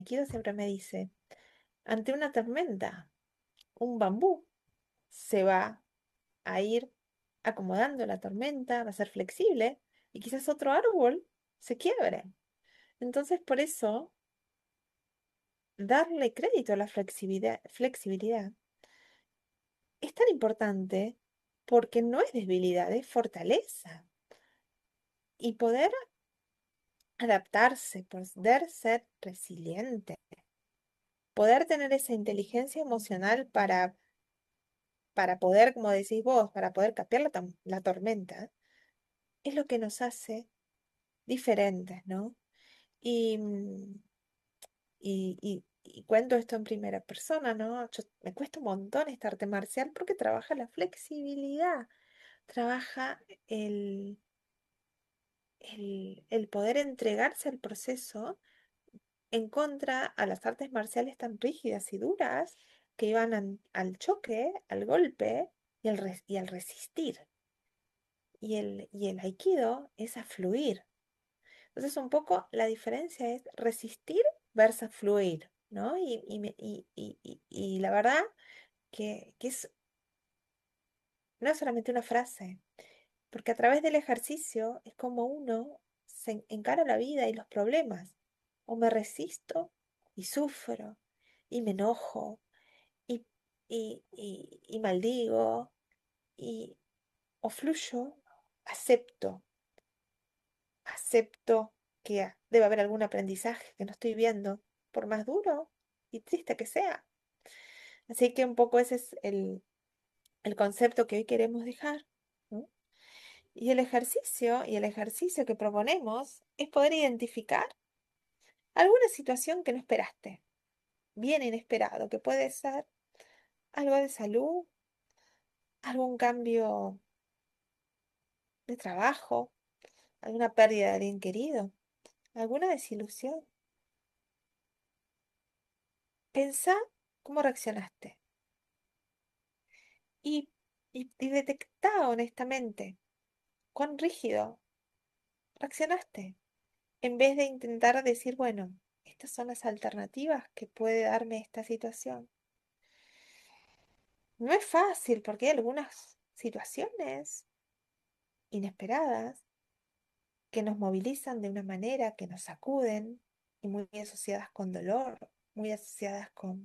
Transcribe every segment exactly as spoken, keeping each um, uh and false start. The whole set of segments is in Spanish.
aikido siempre me dice, ante una tormenta, un bambú se va a ir acomodando la tormenta, va a ser flexible y quizás otro árbol se quiebre. Entonces, por eso, darle crédito a la flexibilidad, flexibilidad es tan importante porque no es debilidad, es fortaleza. Y poder adaptarse, poder ser resiliente, poder tener esa inteligencia emocional para, para poder, como decís vos, para poder capear la, tam- la tormenta, es lo que nos hace diferentes, ¿no? Y, mm, y, y- y cuento esto en primera persona, ¿no? Yo- me cuesta un montón este arte marcial porque trabaja la flexibilidad, trabaja el, el, el poder entregarse al proceso en contra a las artes marciales tan rígidas y duras que iban an- al choque, al golpe y al, res- y al resistir. Y el, y el aikido es a fluir. Entonces, un poco la diferencia es resistir versus fluir, ¿no? Y, y, me- y- y- y- y la verdad que, que es, no es solamente una frase, porque a través del ejercicio es como uno se en- encara la vida y los problemas. O me resisto y sufro y me enojo y, y, y, y maldigo y o fluyo, acepto, acepto que a- debe haber algún aprendizaje que no estoy viendo, por más duro y triste que sea. Así que un poco ese es el, el concepto que hoy queremos dejar, ¿no? Y el ejercicio, y el ejercicio que proponemos es poder identificar alguna situación que no esperaste, bien inesperado, que puede ser algo de salud, algún cambio de trabajo, alguna pérdida de alguien querido, alguna desilusión. Pensá cómo reaccionaste y, y, y detectá honestamente cuán rígido reaccionaste, en vez de intentar decir, bueno, estas son las alternativas que puede darme esta situación. No es fácil porque hay algunas situaciones inesperadas que nos movilizan de una manera, que nos sacuden y muy asociadas con dolor, muy asociadas con,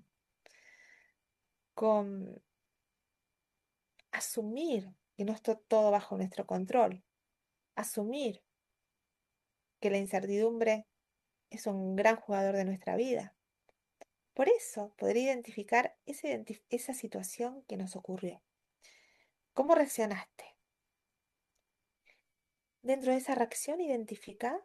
con asumir que no está todo bajo nuestro control, asumir que la incertidumbre es un gran jugador de nuestra vida. Por eso, poder identificar esa, identi- esa situación que nos ocurrió. ¿Cómo reaccionaste? Dentro de esa reacción, identifica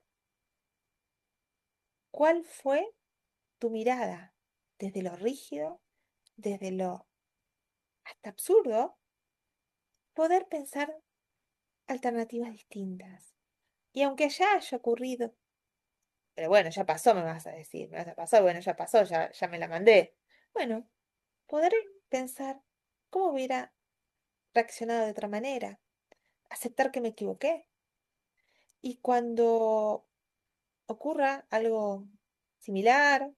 cuál fue tu mirada desde lo rígido, desde lo hasta absurdo, poder pensar alternativas distintas. Y aunque ya haya ocurrido, pero bueno, ya pasó, me vas a decir, me vas a pasar, bueno, ya pasó, ya, ya me la mandé. Bueno, poder pensar cómo hubiera reaccionado de otra manera, aceptar que me equivoqué. Y cuando ocurra algo similar,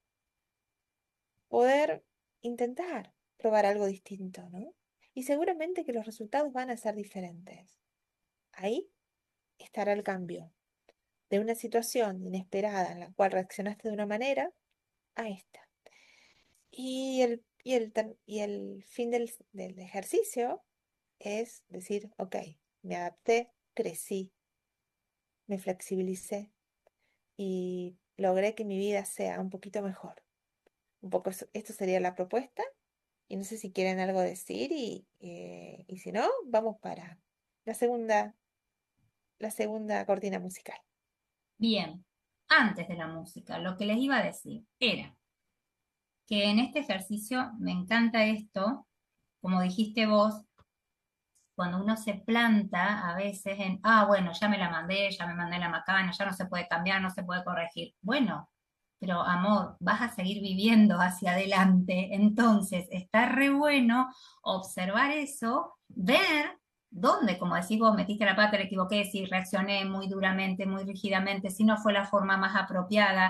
poder intentar probar algo distinto, ¿no? Y seguramente que los resultados van a ser diferentes. Ahí estará el cambio de una situación inesperada en la cual reaccionaste de una manera a esta. Y el, y el, ter- y el fin del, del ejercicio es decir, ok, me adapté, crecí, me flexibilicé y logré que mi vida sea un poquito mejor. Un poco eso- esto sería la propuesta y no sé si quieren algo decir y, eh, y si no, vamos para la segunda, la segunda cortina musical. Bien, antes de la música, lo que les iba a decir era que en este ejercicio me encanta esto, como dijiste vos, cuando uno se planta a veces en, ah, bueno, ya me la mandé, ya me mandé la macana, ya no se puede cambiar, no se puede corregir. Bueno, pero amor, vas a seguir viviendo hacia adelante. Entonces, está re bueno observar eso, ver dónde, como decís vos, metiste la pata, le equivoqué, si reaccioné muy duramente, muy rígidamente, si no fue la forma más apropiada.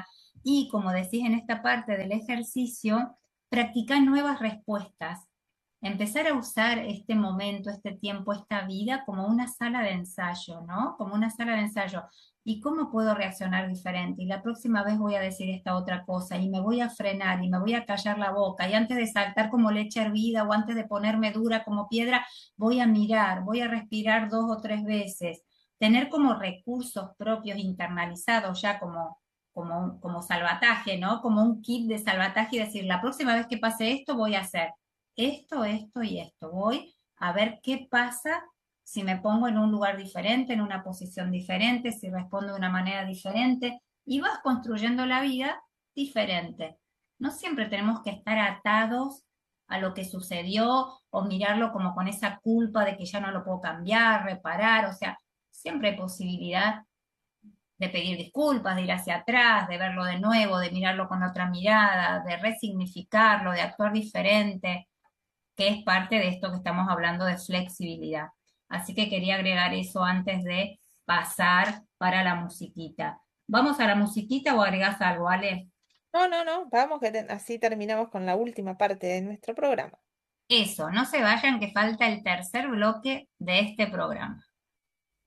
Y como decís en esta parte del ejercicio, practicar nuevas respuestas. Empezar a usar este momento, este tiempo, esta vida como una sala de ensayo, ¿no? Como una sala de ensayo. ¿Y cómo puedo reaccionar diferente? Y la próxima vez voy a decir esta otra cosa y me voy a frenar y me voy a callar la boca y antes de saltar como leche hervida o antes de ponerme dura como piedra, voy a mirar, voy a respirar dos o tres veces. Tener como recursos propios internalizados ya como como, como salvataje, ¿no? Como un kit de salvataje y decir, la próxima vez que pase esto voy a hacer esto, esto y esto. Voy a ver qué pasa si me pongo en un lugar diferente, en una posición diferente, si respondo de una manera diferente y vas construyendo la vida diferente. No siempre tenemos que estar atados a lo que sucedió o mirarlo como con esa culpa de que ya no lo puedo cambiar, reparar, o sea, siempre hay posibilidad de pedir disculpas, de ir hacia atrás, de verlo de nuevo, de mirarlo con otra mirada, de resignificarlo, de actuar diferente, que es parte de esto que estamos hablando de flexibilidad. Así que quería agregar eso antes de pasar para la musiquita. ¿Vamos a la musiquita o agregás algo, Ale? No, no, no, vamos que te- así terminamos con la última parte de nuestro programa. Eso, no se vayan que falta el tercer bloque de este programa.